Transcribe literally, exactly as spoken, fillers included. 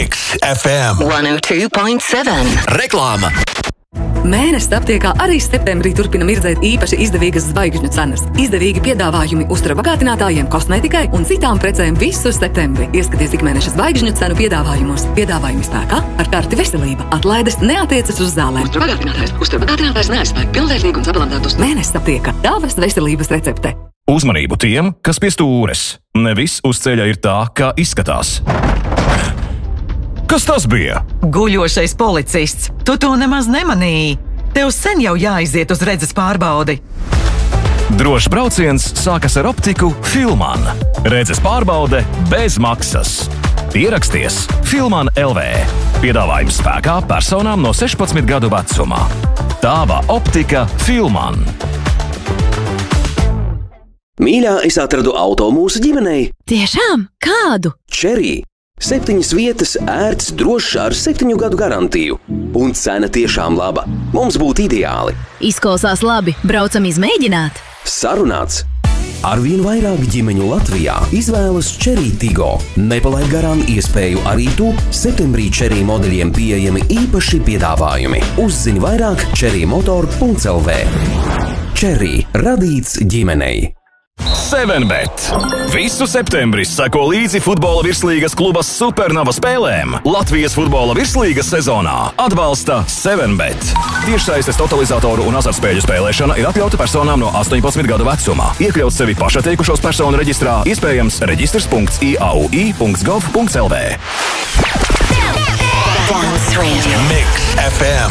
Mix F M one oh two point seven. Reklāma. Mēnesis aptiekā arī septembrī turpina mirdzēt īpaši izdevīgas zvaigžņu cenas. Izdevīgi piedāvājumi uztura bagātinātājiem, kosmētikai un citām precēm visu septembri. Ieskaties ikmēneša zvaigžņu cenu piedāvājumos. Piedāvājumi spēkā ar karti veselība. Atlaides neatiecas uz zālēm. Uztura bagātinātājs. Uztura bagātinātājs neaizspēj pilnvērtīgu un sabalansētu uzturu. Mēnesis aptiekā. Tavas veselības recepte. Uzmanību tiem, kas pie stūres. Ne viss uz ceļa ir tā, kā izskatās. Kas tas bija? Guļošais policists. Tu to nemaz nemanīji. Tev sen jau jāiziet uz redzes pārbaudi. Drošs brauciens sākas ar optiku Filman. Redzes pārbaude bez maksas. Pieraksties Filman L V. Piedāvājums spēkā personām no sešpadsmit gadu vecumā. Tava optika Filman. Mīļā, es atradu auto mūsu ģimenei. Tiešām? Kādu? Cherry. Septiņas vietas, ērts, drošs ar septiņu gadu garantiju. Un cena tiešām laba. Mums būtu ideāli. Izklausās labi. Braucam izmēģināt. Sarunāts. Arvien vairāk ģimeņu Latvijā izvēlas Cherry Tiggo. Nepalaid garām iespēju arī tu. Septembrī Cherry modeļiem pieejami īpaši piedāvājumi. Uzzini vairāk cherry motor punkts l v. Cherry. Radīts ģimenei. seven bet. Visu septembri seko līdzi futbola virslīgas kluba Supernova spēlēm. Latvijas futbola virslīgas sezonā atbalsta seven bet. Tiešsaistes totalizatoru un azartspēļu spēlēšana ir atļauta personām no astoņpadsmit gadu vecumā. Iekļaut sevi pašatteikušos personu reģistrā, iespējams reģistrs punkts i a u i punkts gov punkts l v. Mix F M.